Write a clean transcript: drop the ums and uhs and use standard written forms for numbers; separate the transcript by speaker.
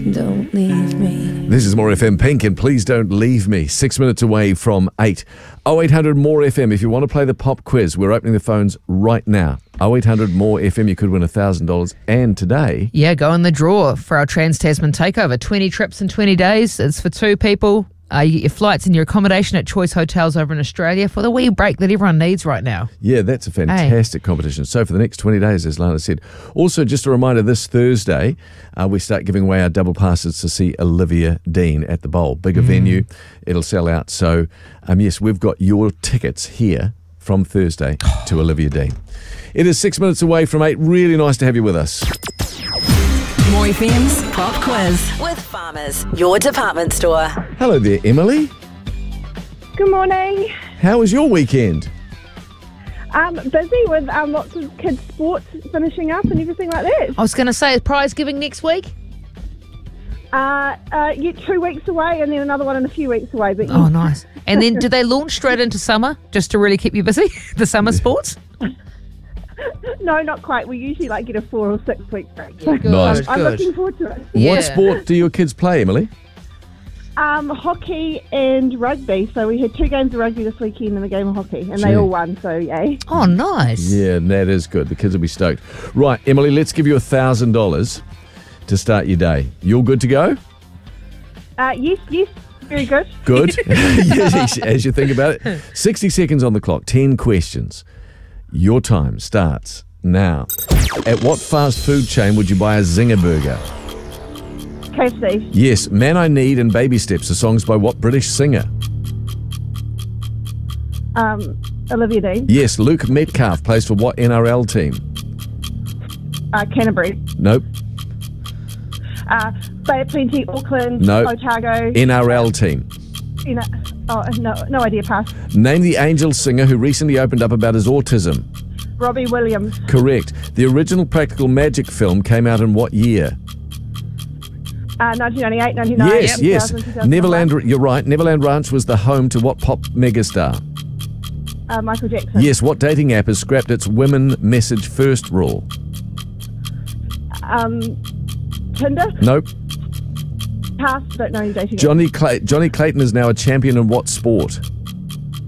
Speaker 1: Don't leave me.
Speaker 2: This is More FM Pink, and please don't leave me. 6 minutes away from 8. 0800 More FM. If you want to play the pop quiz, we're opening the phones right now. 0800 More FM. You could win $1,000. And today,
Speaker 3: go in the draw for our Trans-Tasman takeover. 20 trips in 20 days. It's for 2 people. You get your flights and your accommodation at Choice Hotels over in Australia for the wee break that everyone needs right now.
Speaker 2: yeah, that's a fantastic competition. So for the next 20 days, as Lana said. Also, just a reminder, this Thursday, we start giving away our double passes to see Olivia Dean at the Bowl. Bigger venue. It'll sell out. So, yes, we've got your tickets here from Thursday to Olivia Dean. It is 6 minutes away from 8. Really nice to have you with us.
Speaker 4: More FM's Pop Quiz with Farmers, your department store.
Speaker 2: Hello there, Emily.
Speaker 5: Good morning.
Speaker 2: How was your weekend?
Speaker 5: Busy with lots of kids' sports finishing up and everything like that.
Speaker 3: I was going to say, prize giving next week?
Speaker 5: 2 weeks away and then another one in a few weeks away. But
Speaker 3: Oh, nice. And then do they launch straight into summer just to really keep you busy? The summer sports?
Speaker 5: No, not quite. We usually get a 4 or 6 week break.
Speaker 3: Good,
Speaker 2: Nice.
Speaker 5: I'm looking forward to it.
Speaker 3: Yeah.
Speaker 2: What sport do your kids play, Emily?
Speaker 5: Hockey and rugby. So we had 2 games of rugby this weekend and a game of hockey, and they all won. So yay!
Speaker 3: Oh, nice.
Speaker 2: Yeah, that is good. The kids will be stoked. Right, Emily, let's give you $1,000 to start your day. You're good to go?
Speaker 5: Yes, very good.
Speaker 2: Good. Yes, as you think about it. 60 seconds on the clock. 10 questions. Your time starts now. At what fast food chain would you buy a Zinger burger?
Speaker 5: KFC.
Speaker 2: Yes, Man I Need and Baby Steps are songs by what British singer?
Speaker 5: Olivia Dean.
Speaker 2: Yes, Luke Metcalf plays for what NRL team?
Speaker 5: Canterbury.
Speaker 2: Nope.
Speaker 5: Bay of Plenty, Auckland,
Speaker 2: No.
Speaker 5: Otago.
Speaker 2: NRL team.
Speaker 5: No idea, pass.
Speaker 2: Name the Angel singer who recently opened up about his autism.
Speaker 5: Robbie Williams.
Speaker 2: Correct. The original Practical Magic film came out in what year?
Speaker 5: 1998, 99.
Speaker 2: Yes, yes.
Speaker 5: 2000,
Speaker 2: Neverland, you're right. Neverland Ranch was the home to what pop megastar?
Speaker 5: Michael Jackson.
Speaker 2: Yes, what dating app has scrapped its women message first rule?
Speaker 5: Tinder.
Speaker 2: Nope.
Speaker 5: Pass. Don't know any dating.
Speaker 2: Johnny Clayton is now a champion in what sport?